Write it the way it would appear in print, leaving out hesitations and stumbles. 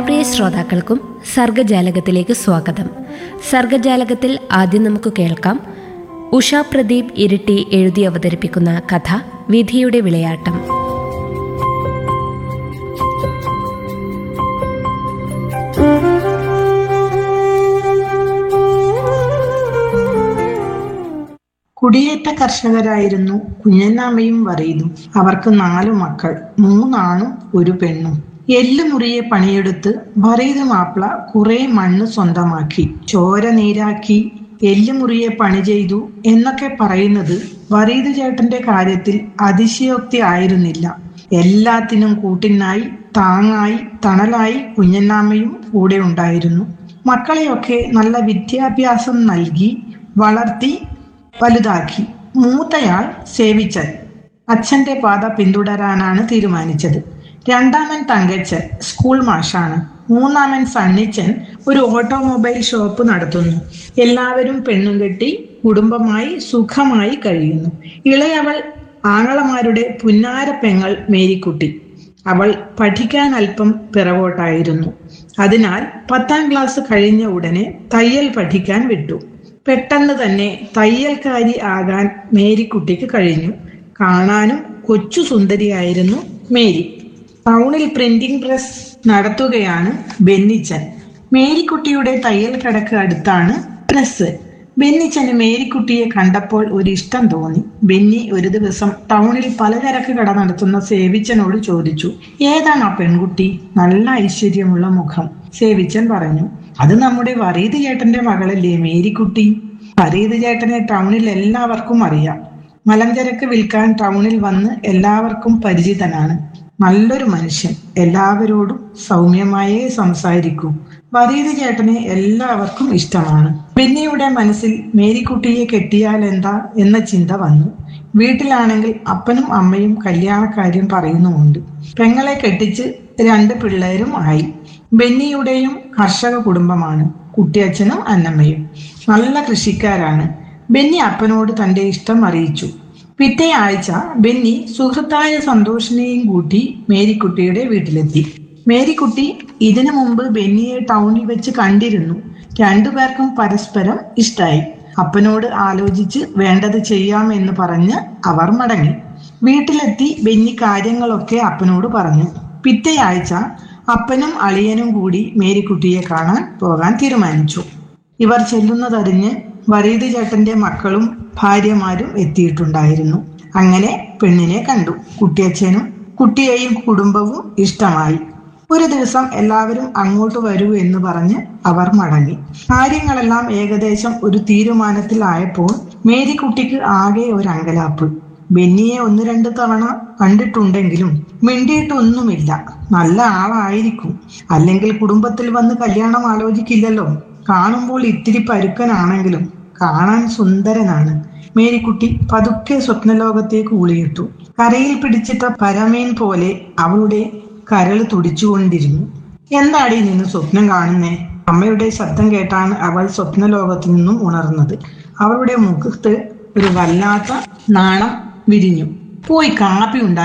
പ്രിയ ശ്രോതാക്കൾക്കും സർഗജാലകത്തിലേക്ക് സ്വാഗതം. സർഗജാലകത്തിൽ ആദ്യം നമുക്ക് കേൾക്കാം ഉഷ പ്രദീപ് ഇരിട്ടി എഴുതി അവതരിപ്പിക്കുന്ന കഥ വിധിയുടെ വിളയാട്ടം. കുടിയേറ്റ കർഷകരായിരുന്നു കുഞ്ഞന്നാമ്മയും വറീദും. അവർക്ക് 4 മക്കൾ, 3 ആണും 1 പെണ്ണും. എല്ലുമുറിയെ പണിയെടുത്ത് വറീദ് മാപ്പിള കുറെ മണ്ണ് സ്വന്തമാക്കി, ചോര നീരാക്കി എല്ലുമുറിയെ പണി ചെയ്തു എന്നൊക്കെ പറയുന്നത് വറീദ് ചേട്ടന്റെ കാര്യത്തിൽ അതിശയോക്തി ആയിരുന്നില്ല. എല്ലാത്തിനും കൂട്ടിനായി, താങ്ങായി, തണലായി കുഞ്ഞന്നാമ്മയും കൂടെ ഉണ്ടായിരുന്നു. മക്കളെയൊക്കെ നല്ല വിദ്യാഭ്യാസം നൽകി വളർത്തി വലുതാക്കി. മൂത്തയാൾ സേവിച്ചൻ അച്ഛന്റെ പാത പിന്തുടരാനാണ് തീരുമാനിച്ചത്. രണ്ടാമൻ തങ്കച്ചൻ സ്കൂൾ മാഷാണ്. മൂന്നാമൻ സണ്ണിച്ചൻ ഒരു ഓട്ടോമൊബൈൽ ഷോപ്പ് നടത്തുന്നു. എല്ലാവരും പെണ്ണും കെട്ടി കുടുംബമായി സുഖമായി കഴിയുന്നു. ഇളയവൾ ആങ്ങളമാരുടെ പുന്നാര പെങ്ങൾ മേരിക്കുട്ടി. അവൾ പഠിക്കാൻ അല്പം പിറകോട്ടായിരുന്നു. അതിനാൽ 10ാം ക്ലാസ് കഴിഞ്ഞ ഉടനെ തയ്യൽ പഠിക്കാൻ വിട്ടു. പെട്ടെന്ന് തന്നെ തയ്യൽക്കാരി ആകാൻ മേരിക്കുട്ടിക്ക് കഴിഞ്ഞു. കാണാനും കൊച്ചു സുന്ദരിയായിരുന്നു മേരി. ടൗണിൽ പ്രിന്റിംഗ് പ്രസ് നടത്തുകയാണ് ബെന്നിച്ചൻ. മേരിക്കുട്ടിയുടെ തയ്യൽ കടക്ക് അടുത്താണ് പ്രസ്. ബെന്നിച്ചന് മേരിക്കുട്ടിയെ കണ്ടപ്പോൾ ഒരു ഇഷ്ടം തോന്നി. ബെന്നി ഒരു ദിവസം ടൗണിൽ പലചരക്ക് കട നടത്തുന്ന സേവിച്ചനോട് ചോദിച്ചു, ഏതാണ് ആ പെൺകുട്ടി? നല്ല ഐശ്വര്യമുള്ള മുഖം. സേവിച്ചൻ പറഞ്ഞു, അത് നമ്മുടെ വറീദ് ചേട്ടന്റെ മകളല്ലേ മേരിക്കുട്ടി. വറീദ് ചേട്ടനെ ടൗണിൽ എല്ലാവർക്കും അറിയാം. മലഞ്ചരക്ക് വിൽക്കാൻ ടൗണിൽ വന്ന് എല്ലാവർക്കും പരിചിതനാണ്. നല്ലൊരു മനുഷ്യൻ, എല്ലാവരോടും സൗമ്യമായേ സംസാരിക്കൂ. വറീദ് ചേട്ടനെ എല്ലാവർക്കും ഇഷ്ടമാണ്. ബെന്നിയുടെ മനസ്സിൽ മേരിക്കുട്ടിയെ കെട്ടിയാൽ എന്താ എന്ന ചിന്ത വന്നു. വീട്ടിലാണെങ്കിൽ അപ്പനും അമ്മയും കല്യാണക്കാര്യം പറയുന്നുമുണ്ട്. പെങ്ങളെ കെട്ടിച്ച് 2 പിള്ളേരും ആയി. ബെന്നിയുടെയും കർഷക കുടുംബമാണ്. കുട്ടിയച്ഛനും അന്നമ്മയും നല്ല കൃഷിക്കാരാണ്. ബെന്നി അപ്പനോട് തന്റെ ഇഷ്ടം അറിയിച്ചു. പിറ്റേ ആഴ്ച ബെന്നി സുഹൃത്തായ സന്തോഷിനെയും കൂട്ടി മേരിക്കുട്ടിയുടെ വീട്ടിലെത്തി. മേരിക്കുട്ടി ഇതിനു മുമ്പ് ബെന്നിയെ ടൗണിൽ വെച്ച് കണ്ടിരുന്നു. 2 പേർക്കും പരസ്പരം ഇഷ്ടായി. അപ്പനോട് ആലോചിച്ച് വേണ്ടത് ചെയ്യാം എന്ന് പറഞ്ഞ് അവർ മടങ്ങി. വീട്ടിലെത്തി ബെന്നി കാര്യങ്ങളൊക്കെ അപ്പനോട് പറഞ്ഞു. പിറ്റേ ആഴ്ച അപ്പനും അളിയനും കൂടി മേരിക്കുട്ടിയെ കാണാൻ പോകാൻ തീരുമാനിച്ചു. ഇവർ ചെല്ലുന്നതറിഞ്ഞ് വറീദ് ചേട്ടന്റെ മക്കളും ഭാര്യമാരും എത്തിയിട്ടുണ്ടായിരുന്നു. അങ്ങനെ പെണ്ണിനെ കണ്ടു. കുട്ടിയച്ഛനും കുട്ടിയെയും കുടുംബവും ഇഷ്ടമായി. ഒരു ദിവസം എല്ലാവരും അങ്ങോട്ട് വരൂ എന്ന് പറഞ്ഞ് അവർ മടങ്ങി. കാര്യങ്ങളെല്ലാം ഏകദേശം ഒരു തീരുമാനത്തിലായപ്പോൾ മേരിക്കുട്ടിക്ക് ആകെ ഒരു അങ്കലാപ്പ്. ബെന്നിയെ 1-2 തവണ കണ്ടിട്ടുണ്ടെങ്കിലും മിണ്ടിയിട്ടൊന്നുമില്ല. നല്ല ആളായിരിക്കും, അല്ലെങ്കിൽ കുടുംബത്തിൽ വന്ന് കല്യാണം ആലോചിക്കില്ലല്ലോ. കാണുമ്പോൾ ഇത്തിരി പരുക്കനാണെങ്കിലും കാണാൻ സുന്ദരനാണ്. മേരിക്കുട്ടി പതുക്കെ സ്വപ്നലോകത്തേക്ക് ഊളിയിട്ടു. കരയിൽ പിടിച്ചിട്ട പരമേൻ പോലെ അവളുടെ കരൾ തുടിച്ചുകൊണ്ടിരുന്നു. എന്താടി നിന്ന് സ്വപ്നം കാണുന്നേ? അമ്മയുടെ ശബ്ദം കേട്ടാണ് അവൾ സ്വപ്നലോകത്തു നിന്നും ഉണർന്നത്. അവളുടെ മുഖത്ത് ഒരു വല്ലാത്ത നാണം വിരിഞ്ഞു. പോയി കാപ്പി ഉണ്ടാക്കി